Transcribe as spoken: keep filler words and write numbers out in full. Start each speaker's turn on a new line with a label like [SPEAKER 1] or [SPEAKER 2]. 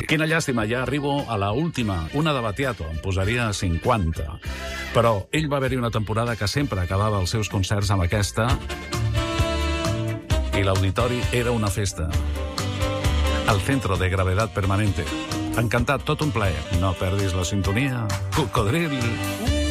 [SPEAKER 1] Quina llàstima, ja arribo a la última, una de Battiato, em posaria cinquanta. Però ell va haver-hi una temporada que sempre acabava els seus concerts amb aquesta i l'auditori era una festa. El centro de gravedad permanente. Encantat, tot un plaer. No perdis la sintonia. Cocodril.